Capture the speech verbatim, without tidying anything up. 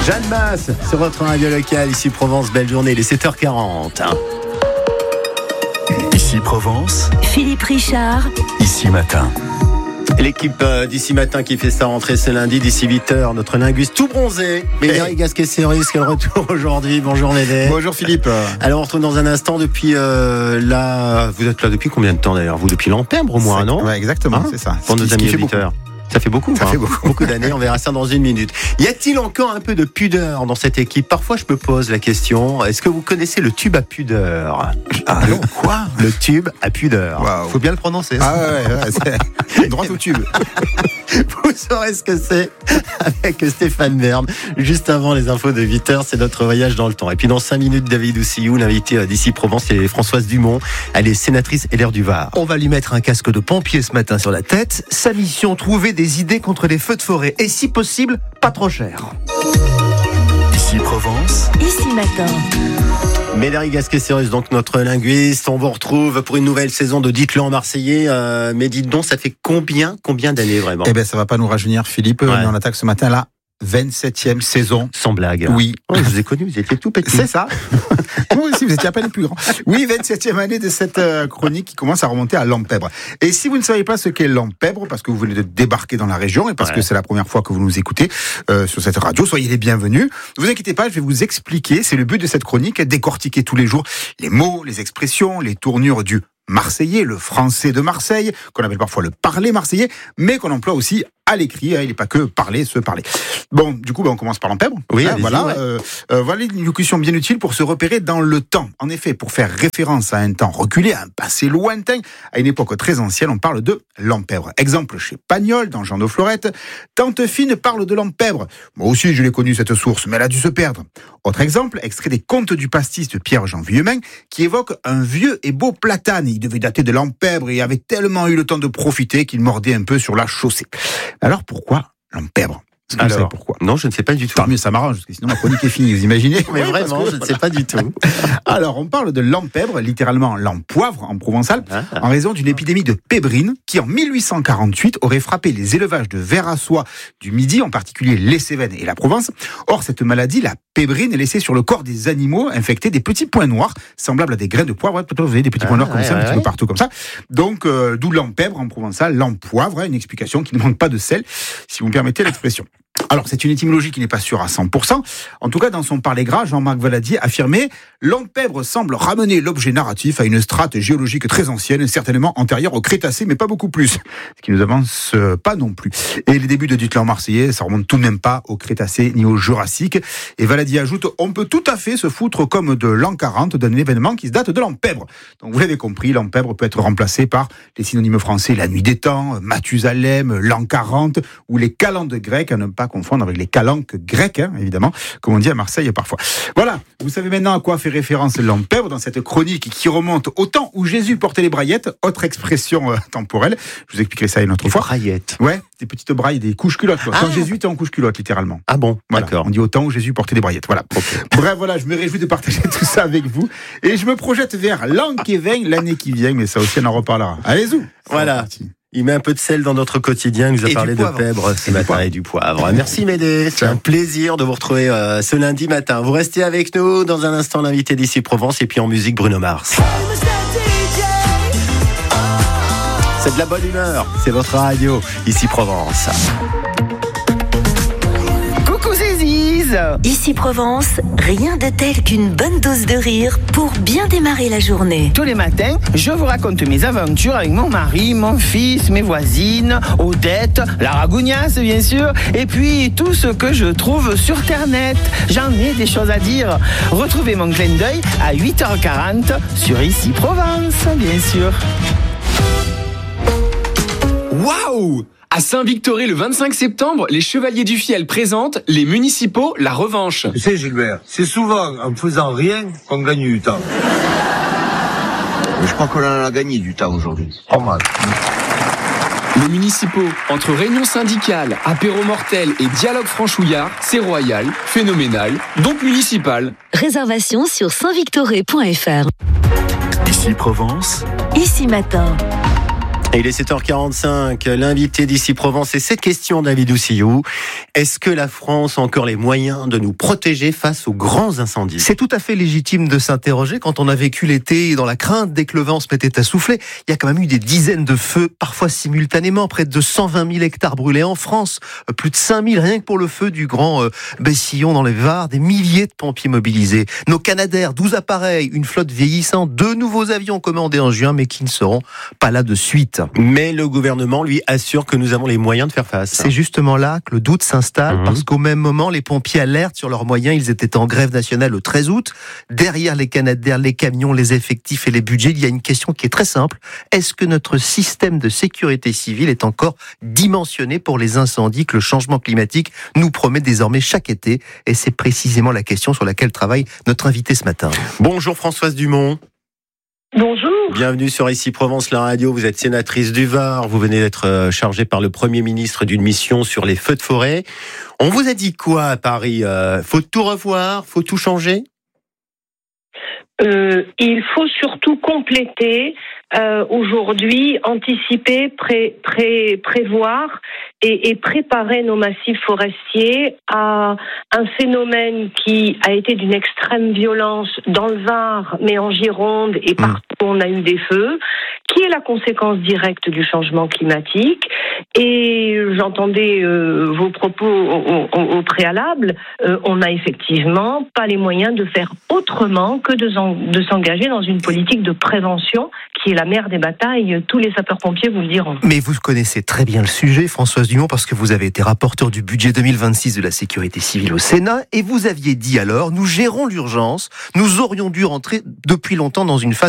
Jeanne Masse sur votre radio locale, ici Provence, belle journée, il est sept heures quarante. Ici Provence, Philippe Richard, ici Matin. L'équipe euh, d'ici Matin qui fait sa rentrée ce lundi, d'ici huit heures, notre linguiste tout bronzé, Médéric Gasquet-Ceris, qui est de retour aujourd'hui. Bonjour Médé. Bonjour Philippe. Alors on retrouve dans un instant depuis euh, là, vous êtes là depuis combien de temps d'ailleurs? Vous depuis Lampèbre au moins, non? Ouais, exactement, Hein c'est ça. Pour Ce nos qui- amis ce qui fait auditeurs. Ça fait beaucoup, Ça hein. fait beaucoup. beaucoup d'années, on verra ça dans une minute. Y a-t-il encore un peu de pudeur dans cette équipe? Parfois je me pose la question, est-ce que vous connaissez le tube à pudeur? Ah non, quoi? Le tube à pudeur. Waouh. Faut bien le prononcer. Ah ouais, ouais, c'est droit au tube. Vous saurez ce que c'est avec Stéphane Bern. Juste avant les infos de huit heures, c'est notre voyage dans le temps. Et puis dans cinq minutes, David Oussillou, l'invité d'ici Provence, c'est Françoise Dumont. Elle est sénatrice L R du Var. On va lui mettre un casque de pompier ce matin sur la tête. Sa mission, trouver des idées contre les feux de forêt. Et si possible, pas trop cher. Ici Provence, ici Matin. Médéric Gasquet-Ceris, donc notre linguiste. On vous retrouve pour une nouvelle saison de Dites-le en Marseillais. Euh, mais dites donc, ça fait combien, combien d'années vraiment? Eh ben, ça va pas nous rajeunir, Philippe. Ouais. Mais on attaque ce matin la vingt-septième saison. Sans blague. Oui. Oh, je vous ai connu, vous étiez tout petit. C'est ça. Moi aussi, vous étiez à peine plus grand. Oui, vingt-septième année de cette euh, chronique qui commence à remonter à Lampèbre. Et si vous ne savez pas ce qu'est Lampèbre, parce que vous venez de débarquer dans la région et parce Ouais. que c'est la première fois que vous nous écoutez euh, sur cette radio, soyez les bienvenus. Ne vous inquiétez pas, je vais vous expliquer. C'est le but de cette chronique, décortiquer tous les jours les mots, les expressions, les tournures du marseillais, le français de Marseille, qu'on appelle parfois le parler marseillais, mais qu'on emploie aussi à l'écrit. Il n'est pas que parler, se parler. Bon, du coup, ben, on commence par Lampèbre. Oui, Hein, allez-y, voilà. ouais. Euh, euh, voilà une locution bien utile pour se repérer dans le temps. En effet, pour faire référence à un temps reculé, à un passé lointain, à une époque très ancienne, on parle de Lampèbre. Exemple chez Pagnol, dans Jean de Florette, Tante Fine parle de Lampèbre. Moi aussi, je l'ai connue cette source, mais elle a dû se perdre. Autre exemple, extrait des Contes du Pastis de Pierre-Jean Vuillemin, qui évoque un vieux et beau platane. Il devait dater de Lampèbre et avait tellement eu le temps de profiter qu'il mordait un peu sur la chaussée. Alors pourquoi Lampèbre? Est-ce que vous savez Alors, pourquoi? non, je ne sais pas du tout. Tant mieux, ça m'arrange, parce que sinon ma chronique est finie, vous imaginez? Mais Oui, vraiment, parce que- je ne sais pas du tout. Alors, on parle de Lampèbre, littéralement l'empoivre en provençal, Ah. en raison d'une épidémie de pébrine qui, en mille huit cent quarante-huit, aurait frappé les élevages de vers à soie du Midi, en particulier les Cévennes et la Provence. Or, cette maladie, la pébrine, est laissée sur le corps des animaux infectés des petits points noirs, semblables à des grains de poivre. Vous voyez, des petits points Ah, noirs comme ouais, ça, un ouais, petit ouais. peu partout comme ça. Donc, euh, d'où l'empèbre en provençal, l'empoivre, hein, une explication qui ne manque pas de sel, si vous me permettez l'expression. Alors, c'est une étymologie qui n'est pas sûre à cent pour cent. En tout cas, dans son Parler gras, Jean-Marc Valadier affirmait « L'empèbre semble ramener l'objet narratif à une strate géologique très ancienne, certainement antérieure au Crétacé, mais pas beaucoup plus. » Ce qui nous avance euh, pas non plus. Et les débuts de Dites-le en Marseillais, ça remonte tout de même pas au Crétacé ni au Jurassique. Et Valadier ajoute « On peut tout à fait se foutre comme de l'an quarante d'un événement qui se date de l'empèbre. » Donc, vous l'avez compris, l'empèbre peut être remplacé par les synonymes français « la nuit des temps »,« Mathusalem »,« l'an quarante » ou les calendes grecques, à ne pas confondre avec les calanques grecques, hein, évidemment, comme on dit à Marseille parfois. Voilà, vous savez maintenant à quoi fait référence l'empèbre dans cette chronique qui remonte au temps où Jésus portait les braillettes, autre expression euh, temporelle. Je vous expliquerai ça une autre fois. Braillette. Ouais, des petites brailles, des couches culottes. Quoi. Quand Ah. Jésus était en couche culotte, littéralement. Ah bon, Voilà, d'accord. on dit au temps où Jésus portait des braillettes. Voilà. Bref, voilà, je me réjouis de partager tout ça avec vous. Et je me projette vers l'an qui vient, l'année qui vient, mais ça aussi, on en reparlera. Allez-y. Voilà. Il met un peu de sel dans notre quotidien. Il nous a Et parlé du de poivre. pèbre ce Et du matin poivre. et du poivre. Merci Médé. C'est Ciao. un plaisir de vous retrouver euh, ce lundi matin. Vous restez avec nous dans un instant, l'invité d'ici Provence et puis en musique Bruno Mars. C'est de la bonne humeur. C'est votre radio ici Provence. Coucou Zéziz. Ici Provence, rien de tel qu'une bonne dose de rire pour bien démarrer la journée. Tous les matins, je vous raconte mes aventures avec mon mari, mon fils, mes voisines, Odette, la ragougnasse bien sûr, et puis tout ce que je trouve sur Ternet. J'en ai des choses à dire. Retrouvez mon clin d'œil à huit heures quarante sur Ici Provence, bien sûr. Waouh! À Saint-Victoré, le vingt-cinq septembre, les Chevaliers du Fiel présentent les municipaux La Revanche. Tu sais, Gilbert, c'est souvent en faisant rien qu'on gagne du temps. Je crois qu'on en a gagné du temps aujourd'hui. Pas mal. Les municipaux, entre réunions syndicales, apéro mortel et dialogue franchouillard, c'est royal, phénoménal, donc municipal. Réservation sur saint victoré point f r. ici Provence, Ici Matin. Et il est sept heures quarante-cinq, l'invité d'Ici Provence, et cette question, David Oussillou, est-ce que la France a encore les moyens de nous protéger face aux grands incendies ? C'est tout à fait légitime de s'interroger quand on a vécu l'été dans la crainte dès que le vent se mettait à souffler. Il y a quand même eu des dizaines de feux, parfois simultanément, près de cent vingt mille hectares brûlés en France, plus de cinq mille rien que pour le feu du Grand euh, Bessillon dans les Var, des milliers de pompiers mobilisés. Nos Canadair, douze appareils, une flotte vieillissante, deux nouveaux avions commandés en juin, mais qui ne seront pas là de suite. Mais le gouvernement, lui, assure que nous avons les moyens de faire face. C'est justement là que le doute s'installe, mmh. parce qu'au même moment, les pompiers alertent sur leurs moyens. Ils étaient en grève nationale le treize août. Derrière les Canadair, les camions, les effectifs et les budgets, il y a une question qui est très simple. Est-ce que notre système de sécurité civile est encore dimensionné pour les incendies que le changement climatique nous promet désormais chaque été ? Et c'est précisément la question sur laquelle travaille notre invité ce matin. Bonjour Françoise Dumont. Bonjour. Bienvenue sur Ici Provence, la radio. Vous êtes sénatrice du Var. Vous venez d'être chargée par le Premier ministre d'une mission sur les feux de forêt. On vous a dit quoi à Paris ? euh, Faut tout revoir ? Faut tout changer ? euh, Il faut surtout compléter, euh, aujourd'hui, anticiper, pré, pré, prévoir et, et préparer nos massifs forestiers à un phénomène qui a été d'une extrême violence dans le Var, mais en Gironde et partout où on a eu des feux, qui est la conséquence directe du changement climatique. Et j'entendais euh, vos propos au, au, au préalable, euh, on n'a effectivement pas les moyens de faire autrement que de, de s'engager dans une politique de prévention qui est la mère des batailles. Tous les sapeurs-pompiers vous le diront. Mais vous connaissez très bien le sujet, Françoise Dumont, parce que vous avez été rapporteur du budget deux mille vingt-six de la sécurité civile au Sénat, et vous aviez dit alors, nous gérons l'urgence, nous aurions dû rentrer depuis longtemps dans une phase